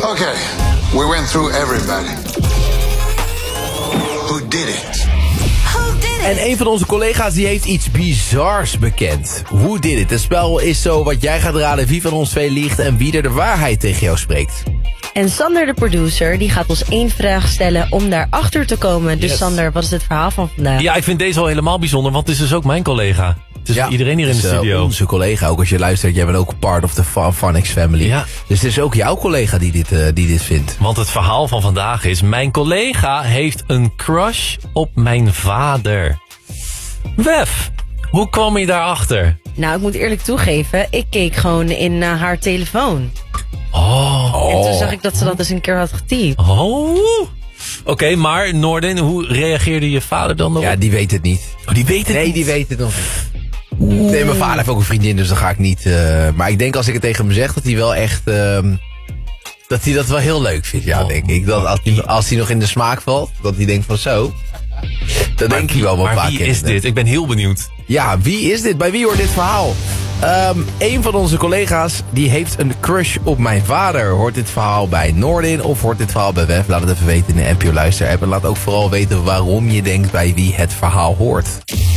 Okay, we went through everybody. Who did it? En een van onze collega's die heeft iets bizars bekend. Who did it? Het spel is zo wat jij gaat raden wie van ons twee liegt en wie er de waarheid tegen jou spreekt. En Sander, de producer, die gaat ons 1 vraag stellen om daarachter te komen. Dus Sander, wat is het verhaal van vandaag? Ja, ik vind deze al helemaal bijzonder, want het is dus ook mijn collega. Het is iedereen hier in de studio. Onze collega, ook als je luistert, jij bent ook part of the Funix family. Ja. Dus het is ook jouw collega die dit vindt. Want het verhaal van vandaag is, mijn collega heeft een crush op mijn vader. Wef, hoe kwam je daarachter? Nou, ik moet eerlijk toegeven, ik keek gewoon in haar telefoon. Oh. En toen zag ik dat ze dat eens een keer had getypt. Oh. Oké, maar Noordin, hoe reageerde je vader dan erop? Ja, die weet het niet. Oh, die weet het niet? Nee, die weet het nog niet. Nee, mijn vader heeft ook een vriendin, dus dan ga ik niet... maar ik denk als ik het tegen hem zeg, dat hij wel echt... dat hij dat wel heel leuk vindt, ja, denk ik. Dat als hij nog in de smaak valt, dat hij denkt van zo... Dat denk ik wel een paar keer. Maar wie is dit? Ik ben heel benieuwd. Ja, wie is dit? Bij wie hoort dit verhaal? Een van onze collega's die heeft een crush op mijn vader. Hoort dit verhaal bij Noordin of hoort dit verhaal bij Wef? Laat het even weten in de NPO Luister app. En laat ook vooral weten waarom je denkt bij wie het verhaal hoort.